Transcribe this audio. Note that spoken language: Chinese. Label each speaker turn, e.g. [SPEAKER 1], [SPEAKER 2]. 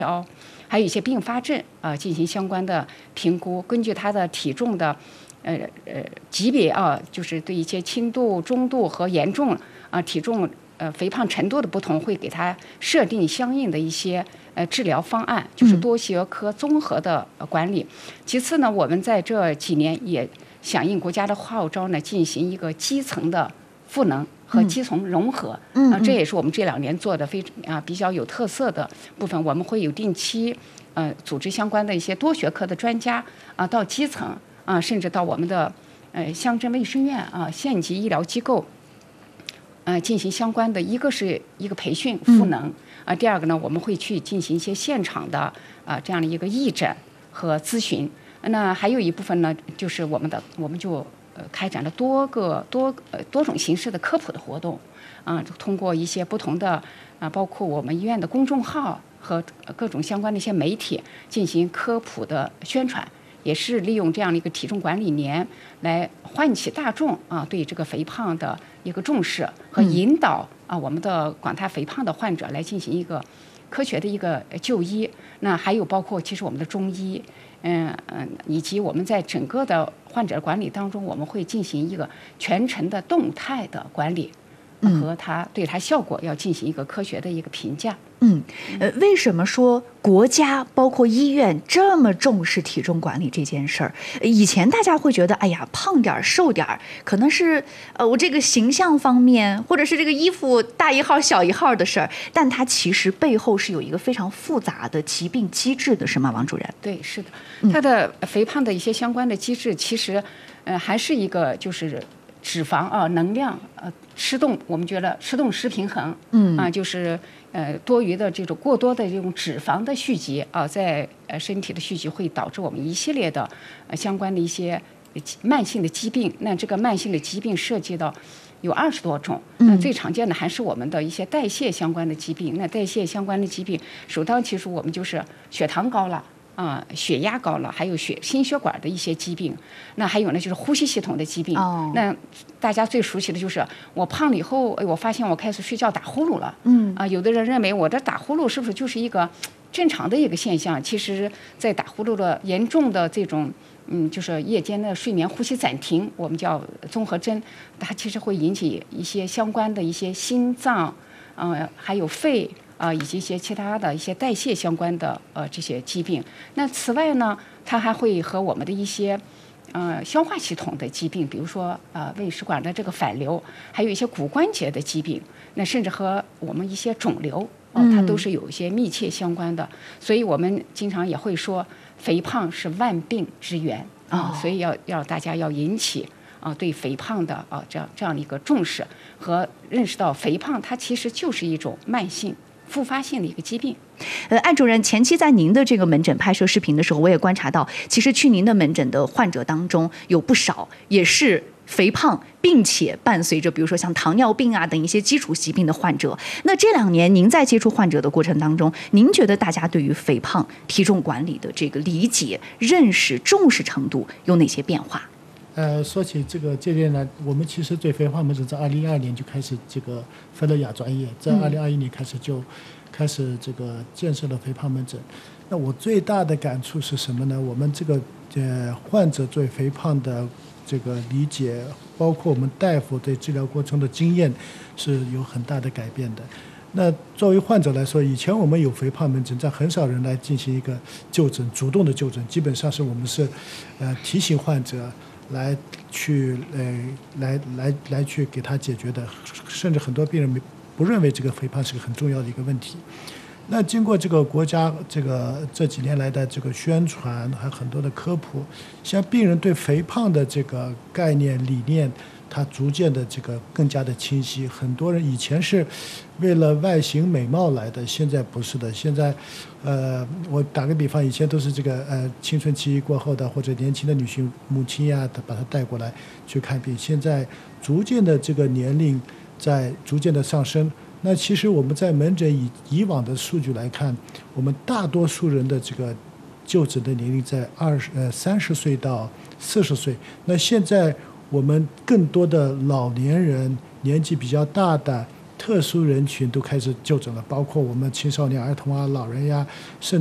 [SPEAKER 1] 还有一些并发症进行相关的评估，根据他的体重的级别就是对一些轻度、中度和严重体重肥胖程度的不同，会给他设定相应的一些治疗方案，就是多学科综合的管理。其次呢，我们在这几年也响应国家的号召呢，进行一个基层的赋能和基层融合。这也是我们这2年做的比较有特色的部分。我们会有定期组织相关的一些多学科的专家到基层甚至到我们的乡镇卫生院县级医疗机构进行相关的，一个是一个培训赋能第二个呢，我们会去进行一些现场的这样的一个义诊和咨询。那还有一部分呢，就是我们就开展了多种形式的科普的活动通过一些不同的包括我们医院的公众号和各种相关的一些媒体进行科普的宣传，也是利用这样的一个体重管理年来唤起大众对这个肥胖的一个重视和引导我们的广大肥胖的患者来进行一个科学的一个就医。那还有包括其实我们的中医以及我们在整个的患者管理当中，我们会进行一个全程的动态的管理和对它效果要进行一个科学的一个评价。
[SPEAKER 2] 为什么说国家包括医院这么重视体重管理这件事儿？以前大家会觉得，哎呀，胖点瘦点可能是我这个形象方面，或者是这个衣服大1号小1号的事儿，但它其实背后是有一个非常复杂的疾病机制的，是吗，王主任？
[SPEAKER 1] 对，是的，它的肥胖的一些相关的机制，其实还是一个就是脂肪能量吃动，我们觉得吃动失平衡，就是多余的这种过多的这种脂肪的蓄积在身体的蓄积会导致我们一系列的相关的一些慢性的疾病。那这个慢性的疾病涉及到有20多种，那最常见的还是我们的一些代谢相关的疾病。那代谢相关的疾病，首当其冲我们就是血糖高了。血压高了，还有心血管的一些疾病，那还有呢就是呼吸系统的疾病。那大家最熟悉的就是我胖了以后，我发现我开始睡觉打呼噜了。有的人认为我这打呼噜是不是就是一个正常的一个现象？其实，在打呼噜的严重的这种就是夜间的睡眠呼吸暂停，我们叫综合征，它其实会引起一些相关的一些心脏，还有肺。以及一些其他的一些代谢相关的这些疾病。那此外呢，它还会和我们的一些消化系统的疾病，比如说胃食管的这个反流，还有一些骨关节的疾病，那甚至和我们一些肿瘤它都是有一些密切相关的。所以我们经常也会说，肥胖是万病之源所以要大家要引起对肥胖的这样的一个重视和认识到，肥胖它其实就是一种慢性复发性的一个疾病。
[SPEAKER 2] 艾主任，前期在您的这个门诊拍摄视频的时候，我也观察到，其实去您的门诊的患者当中有不少也是肥胖，并且伴随着比如说像糖尿病等一些基础疾病的患者。那这2年您在接触患者的过程当中，您觉得大家对于肥胖体重管理的这个理解、认识、重视程度有哪些变化？
[SPEAKER 3] 说起这边呢，我们其实对肥胖门诊在2012年就开始分了亚专业，在2021年开始建设了肥胖门诊。那我最大的感触是什么呢？我们患者对肥胖的理解，包括我们大夫对治疗过程的经验是有很大的改变的。那作为患者来说，以前我们有肥胖门诊，但很少人来进行一个就诊，主动的就诊，基本上是我们是提醒患者来去给他解决的，甚至很多病人不认为这个肥胖是个很重要的一个问题。那经过国家这几年来的宣传，还有很多的科普，像病人对肥胖的概念理念，它逐渐的更加的清晰。很多人以前是为了外形美貌来的，现在不是的。现在我打个比方，以前都是青春期过后的或者年轻的女性母亲呀，把她带过来去看病。现在逐渐的年龄在逐渐的上升。那其实我们在门诊以往的数据来看，我们大多数人的就诊的年龄在30岁到40岁。那现在我们更多的老年人、年纪比较大的、 特殊人群都开始就诊了，包括我们青少年、儿童啊、老人呀，甚